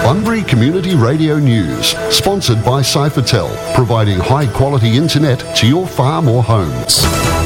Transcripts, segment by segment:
Bunbury Community Radio News, sponsored by Cyphertel, providing high-quality internet to your farm or homes.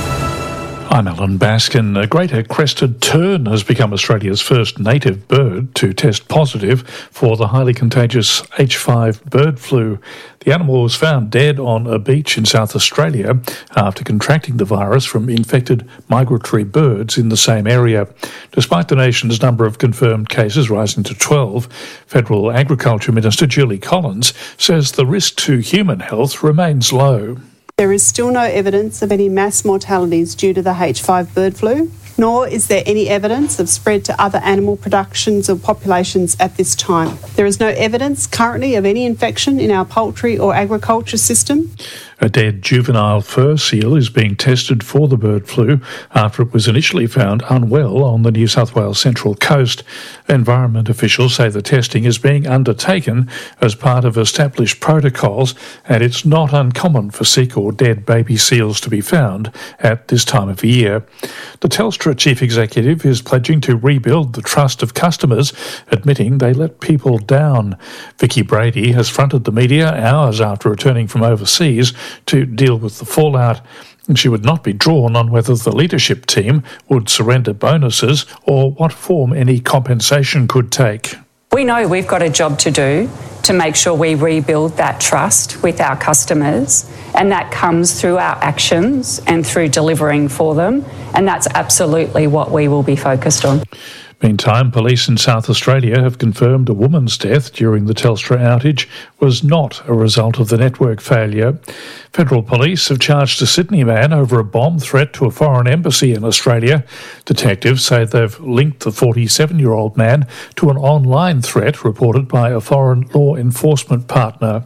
I'm Alan Baskin. A greater crested tern has become Australia's first native bird to test positive for the highly contagious H5 bird flu. The animal was found dead on a beach in South Australia after contracting the virus from infected migratory birds in the same area. Despite the nation's number of confirmed cases rising to 12, Federal Agriculture Minister Julie Collins says the risk to human health remains low. There is still no evidence of any mass mortalities due to the H5 bird flu, nor is there any evidence of spread to other animal productions or populations at this time. There is no evidence currently of any infection in our poultry or agriculture system. A dead juvenile fur seal is being tested for the bird flu after it was initially found unwell on the New South Wales Central Coast. Environment officials say the testing is being undertaken as part of established protocols, and it's not uncommon for sick or dead baby seals to be found at this time of year. The Telstra chief executive is pledging to rebuild the trust of customers, admitting they let people down. Vicky Brady has fronted the media hours after returning from overseas to deal with the fallout. She would not be drawn on whether the leadership team would surrender bonuses or what form any compensation could take. We know we've got a job to do to make sure we rebuild that trust with our customers, and that comes through our actions and through delivering for them, and that's absolutely what we will be focused on. Meantime, police in South Australia have confirmed a woman's death during the Telstra outage was not a result of the network failure. Federal police have charged a Sydney man over a bomb threat to a foreign embassy in Australia. Detectives say they've linked the 47-year-old man to an online threat reported by a foreign law enforcement partner.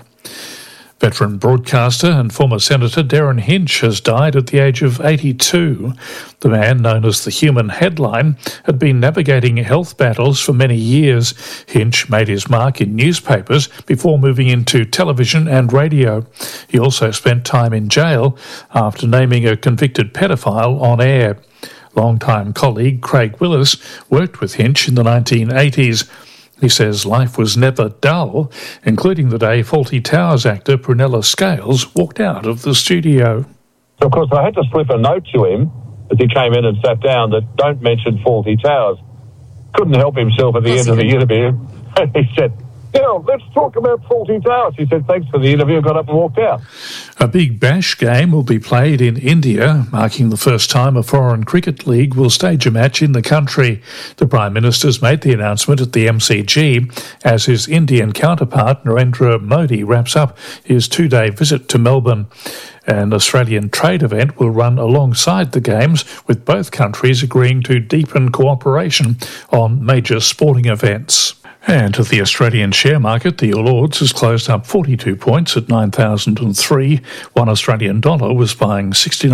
Veteran broadcaster and former Senator Darren Hinch has died at the age of 82. The man, known as the Human Headline, had been navigating health battles for many years. Hinch made his mark in newspapers before moving into television and radio. He also spent time in jail after naming a convicted pedophile on air. Longtime colleague Craig Willis worked with Hinch in the 1980s. He says life was never dull, including the day Fawlty Towers actor Prunella Scales walked out of the studio. Of course, I had to slip a note to him as he came in and sat down that don't mention Fawlty Towers. Couldn't help himself at the end of the interview. He said, let's talk about Fawlty Towers. He said, thanks for the interview, got up and walked out. A Big Bash game will be played in India, marking the first time a foreign cricket league will stage a match in the country. The Prime Minister's made the announcement at the MCG as his Indian counterpart Narendra Modi wraps up his two-day visit to Melbourne. An Australian trade event will run alongside the Games, with both countries agreeing to deepen cooperation on major sporting events. And at the Australian share market, the All Ords has closed up 42 points at 9,003. $1 Australian dollar was buying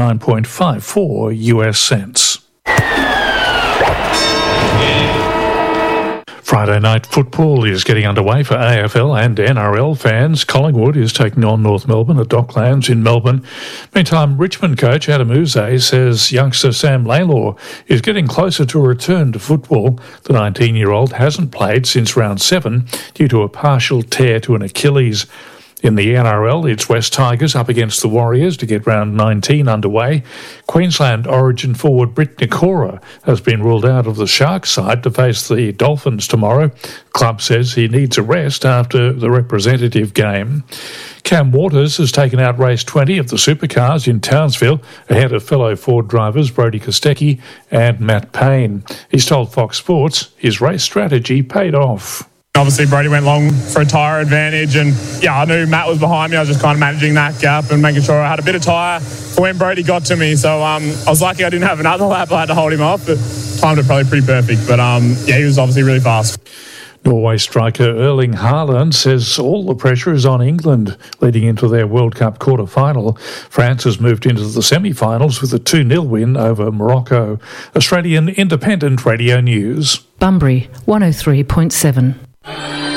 69.54 US cents. Friday night football is getting underway for AFL and NRL fans. Collingwood is taking on North Melbourne at Docklands in Melbourne. Meantime, Richmond coach Adam Yze says youngster Sam Laylor is getting closer to a return to football. The 19-year-old hasn't played since round 7 due to a partial tear to an Achilles. In the NRL, it's West Tigers up against the Warriors to get round 19 underway. Queensland origin forward Britt Nikora has been ruled out of the Sharks side to face the Dolphins tomorrow. Club says he needs a rest after the representative game. Cam Waters has taken out race 20 of the supercars in Townsville ahead of fellow Ford drivers Brodie Kostecki and Matt Payne. He's told Fox Sports his race strategy paid off. Obviously, Brodie went long for a tyre advantage, and I knew Matt was behind me. I was just kind of managing that gap and making sure I had a bit of tyre for when Brodie got to me. So I was lucky I didn't have another lap. I had to hold him off, but timed it probably pretty perfect. But he was obviously really fast. Norway striker Erling Haaland says all the pressure is on England leading into their World Cup quarter-final. France has moved into the semi-finals with a 2-0 win over Morocco. Australian Independent Radio News. Bunbury 103.7.